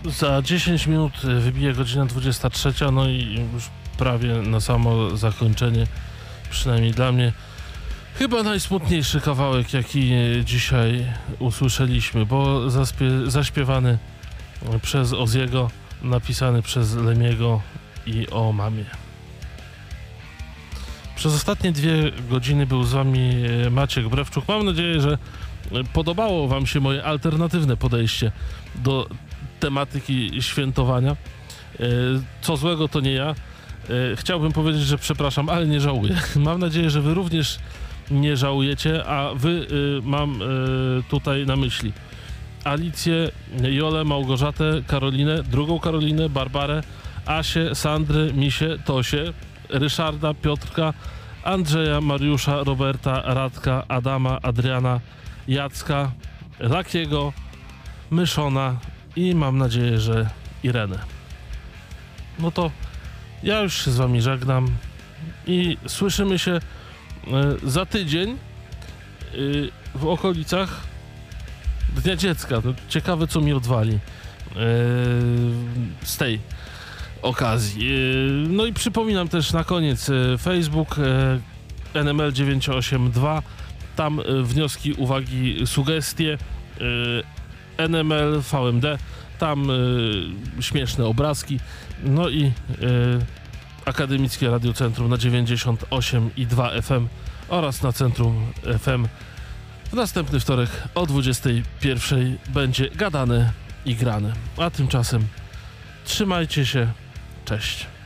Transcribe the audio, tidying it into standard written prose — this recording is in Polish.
Za 10 minut wybije godzina 23, no i już prawie na samo zakończenie, przynajmniej dla mnie, chyba najsmutniejszy kawałek, jaki dzisiaj usłyszeliśmy, bo zaśpiewany przez Ozziego, napisany przez Lemiego i o mamie. Przez ostatnie 2 godziny był z wami Maciek Brewczuk. Mam nadzieję, że podobało wam się moje alternatywne podejście do tematyki świętowania. Co złego to nie ja. Chciałbym powiedzieć, że przepraszam, ale nie żałuję. Mam nadzieję, że wy również nie żałujecie, a wy mam tutaj na myśli Alicję, Jolę, Małgorzatę, Karolinę, drugą Karolinę, Barbarę, Asię, Sandrę, Misię, Tosię, Ryszarda, Piotrka, Andrzeja, Mariusza, Roberta, Radka, Adama, Adriana, Jacka, Lakiego, Myszona i mam nadzieję, że Irenę. No to ja już się z wami żegnam i słyszymy się za tydzień w okolicach Dnia Dziecka. No, ciekawe, co mi odwali z tej okazji. No i przypominam też na koniec Facebook NML 982. Tam wnioski, uwagi, sugestie. NML VMD. Tam śmieszne obrazki. No i Akademickie Radiocentrum na 98,2 FM oraz na Centrum FM. W następny wtorek o 21:00 będzie gadane i grane. A tymczasem trzymajcie się. Cześć.